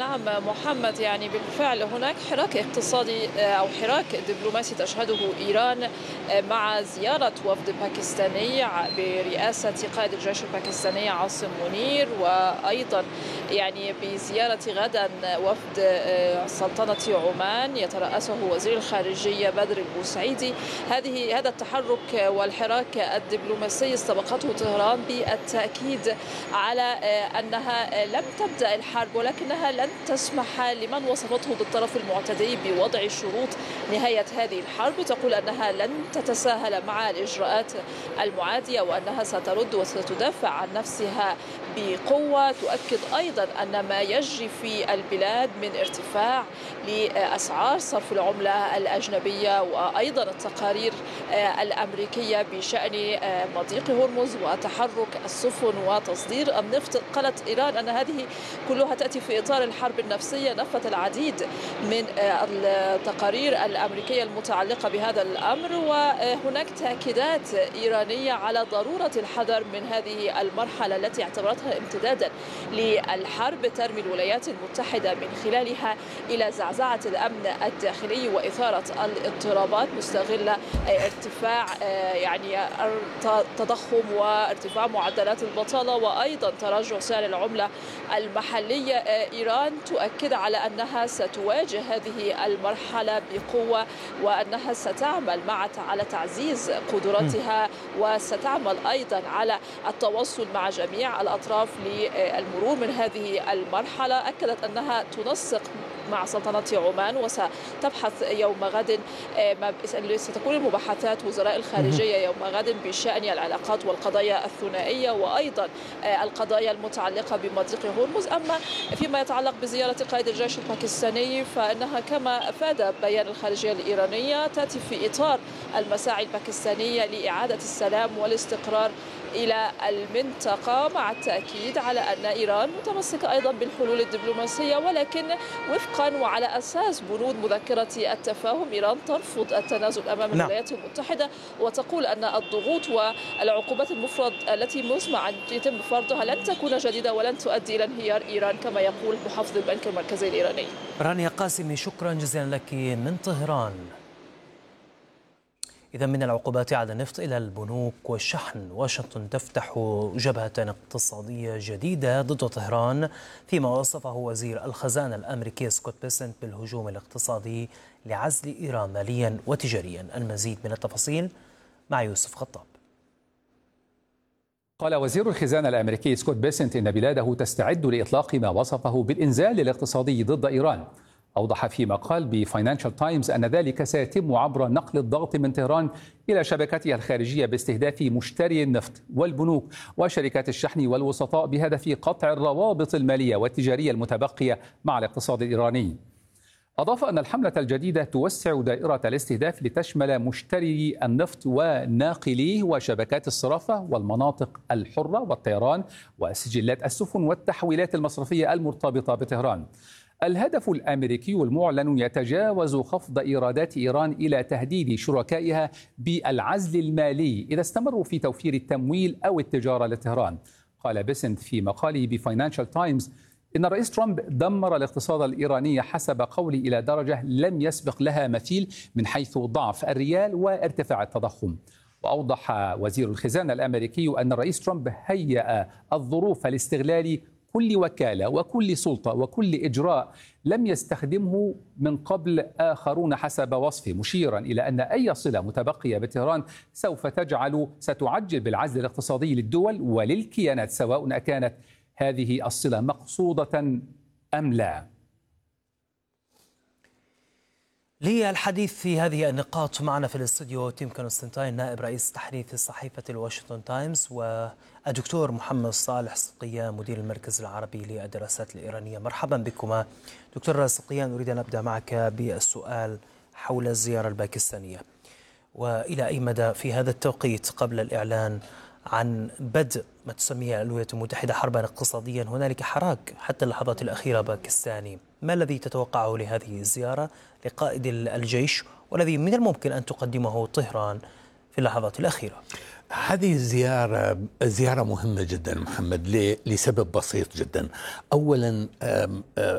نعم محمد، يعني بالفعل هناك حراك اقتصادي أو حراك دبلوماسي تشهده إيران مع زيارة وفد باكستاني برئاسة قائد الجيش الباكستاني عاصم منير، وأيضا يعني بزيارة غدا وفد سلطنة عمان يترأسه وزير الخارجية بدر البوسعيدي. هذا التحرك والحراك الدبلوماسي استبقته طهران بالتأكيد على أنها لم تبدأ الحرب، ولكنها لن تسمح لمن وصفته بالطرف المعتدي بوضع شروط نهاية هذه الحرب. تقول أنها لن تتساهل مع الإجراءات المعادية، وأنها سترد وستدافع عن نفسها بقوة. تؤكد أيضا أن ما يجري في البلاد من ارتفاع لأسعار صرف العملة الأجنبية، وأيضا التقارير الأمريكية بشأن مضيق هرمز وتحرك السفن وتصدير النفط. قالت إيران أن هذه كلها تأتي في إطار الحرب النفسية. نفت العديد من التقارير الأمريكية المتعلقة بهذا الأمر، وهناك تأكيدات إيرانية على ضرورة الحذر من هذه المرحلة التي اعتبرتها امتدادا للحرب. ترمي الولايات المتحدة من خلالها إلى زعزعة الأمن الداخلي وإثارة الاضطرابات، مستغلة ارتفاع يعني التضخم وارتفاع معدلات البطالة وأيضا تراجع سعر العملة المحلية. إيران تؤكد على أنها ستواجه هذه المرحلة بقوة، وأنها ستعمل على تعزيز قدراتها، وستعمل أيضا على التواصل مع جميع الأطراف للمرور من هذه المرحلة. أكدت أنها تنسق مع سلطنة عمان، وستبحث يوم غد ستكون المباحثات وزراء الخارجية يوم غد بشأن العلاقات والقضايا الثنائية، وأيضا القضايا المتعلقة بمضيق هرمز. أما فيما يتعلق بزيارة قائد الجيش الباكستاني فإنها كما أفاد بيان الخارجية الإيرانية تأتي في إطار المساعي الباكستانية لإعادة السلام والاستقرار إلى المنطقة، مع التأكيد على أن إيران متمسكة أيضا بالحلول الدبلوماسية، ولكن وفقا وعلى أساس بنود مذكرة التفاهم. إيران ترفض التنازل أمام الولايات المتحدة، وتقول أن الضغوط والعقوبات المفرط التي مسمع أن يتم فرضها لن تكون جديدة ولن تؤدي إلى انهيار إيران، كما يقول محافظ البنك المركزي الإيراني. رانيا قاسمي، شكرا جزيلا لك من طهران. إذا من العقوبات على النفط إلى البنوك والشحن، واشنطن تفتح جبهة اقتصادية جديدة ضد طهران، فيما وصفه وزير الخزانة الأمريكي سكوت بيسنت بالهجوم الاقتصادي لعزل إيران ماليا وتجاريا. المزيد من التفاصيل مع يوسف خطاب. قال وزير الخزانة الأمريكي سكوت بيسنت إن بلاده تستعد لإطلاق ما وصفه بالإنزال الاقتصادي ضد إيران. أوضح في مقال بفاينانشال تايمز أن ذلك سيتم عبر نقل الضغط من طهران إلى شبكتها الخارجية باستهداف مشتري النفط والبنوك وشركات الشحن والوسطاء، بهدف قطع الروابط المالية والتجارية المتبقية مع الاقتصاد الإيراني. أضاف أن الحملة الجديدة توسع دائرة الاستهداف لتشمل مشتري النفط وناقليه وشبكات الصرافة والمناطق الحرة والطيران وسجلات السفن والتحويلات المصرفية المرتبطة بطهران. الهدف الأمريكي المعلن يتجاوز خفض إيرادات إيران إلى تهديد شركائها بالعزل المالي إذا استمروا في توفير التمويل أو التجارة لطهران. قال بيسنت في مقاله بفاينانشال تايمز إن الرئيس ترامب دمر الاقتصاد الإيراني حسب قولي إلى درجة لم يسبق لها مثيل من حيث ضعف الريال وارتفاع التضخم. وأوضح وزير الخزانة الأمريكي أن الرئيس ترامب هيأ الظروف لاستغلال كل وكالة وكل سلطة وكل إجراء لم يستخدمه من قبل آخرون حسب وصفه، مشيرا إلى أن أي صلة متبقية بطهران سوف ستعجل بالعزل الاقتصادي للدول وللكيانات، سواء كانت هذه الصلة مقصودة أم لا. للحديث في هذه النقاط معنا في الاستوديو تيم كونستانتين، نائب رئيس تحرير صحيفة الواشنطن تايمز، والدكتور محمد صالح سقيان مدير المركز العربي للدراسات الإيرانية. مرحبا بكما. دكتور سقيان، أريد أن أبدأ معك بالسؤال حول الزيارة الباكستانية، وإلى أي مدى في هذا التوقيت قبل الإعلان عن بدء ما تسميه الولايات المتحدة حربا اقتصاديا هنالك حراك حتى اللحظات الأخيرة باكستاني، ما الذي تتوقعه لهذه الزيارة لقائد الجيش والذي من الممكن أن تقدمه طهران في اللحظات الأخيرة؟ هذه زيارة مهمة جدا محمد، لسبب بسيط جدا. أولا